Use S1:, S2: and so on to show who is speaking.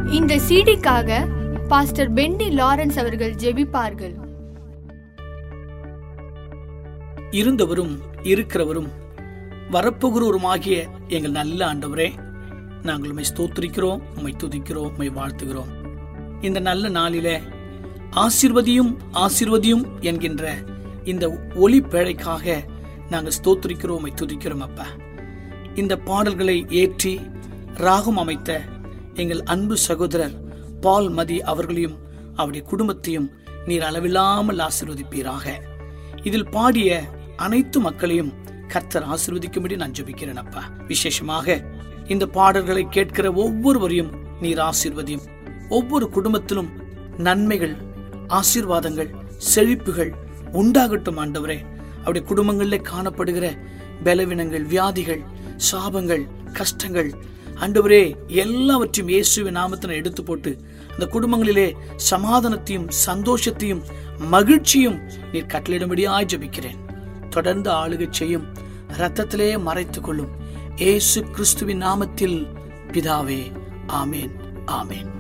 S1: இந்த சிடிக்காக pastor Penney Lawrence அவர்கள் ஜெபிப்பார்கள்.
S2: இருந்தவரும் இருக்கிறவரும் வரப்போகிறவருமாகிய எங்கள் நல்ல ஆண்டவரே, நாங்கள் உம்மை ஸ்தோத்திரிக்கிறோம், உம்மை துதிக்கிறோம், உம்மை வாழ்த்துகிறோம். இந்த நல்ல நாளிலே ஆசீர்வதியும் ஆசீர்வதியும் என்கின்ற இந்த ஒளி பேழைக்காக நாங்கள் ஸ்தோத்திரிக்கிறோம், உம்மை துதிக்கிறோம். அப்பா, இந்த பாடல்களை ஏற்றி ராகம் அமைத்த எங்கள் அன்பு சகோதரர் பால் மதி அவர்களையும் அவருடைய குடும்பத்தையும் நீர் அளவில்லாமல் ஆசீர்வதிப்பீராக. இதில் பாடிய அனைத்து மக்களையும் கர்த்தர் ஆசீர்வதிக்கும்படி நான் ஜெபிக்கிறேன். அப்பா, விசேஷமாக இந்த பாடல்களை கேட்கிற ஒவ்வொருவரையும் நீர் ஆசீர்வதியும். ஒவ்வொரு குடும்பத்திலும் நன்மைகள், ஆசீர்வாதங்கள், செழிப்புகள் உண்டாகட்டும் ஆண்டவரே. அவருடைய குடும்பங்களில் காணப்படுகிற பலவீனங்கள், வியாதிகள், சாபங்கள், கஷ்டங்கள் ஆண்டவரே எல்லாவற்றையும் இயேசுவின் நாமத்தினை எடுத்து போட்டு அந்த குடும்பங்களிலே சமாதானத்தையும் சந்தோஷத்தையும் மகிழ்ச்சியும் நீர் கட்டளையிடும்படியாய் ஜெபிக்கிறேன். தொடர்ந்து ஆளுகை செய்யும், இரத்தத்திலே மறைத்துக் கொள்ளும். இயேசு கிறிஸ்துவின் நாமத்தில் பிதாவே, ஆமேன், ஆமேன்.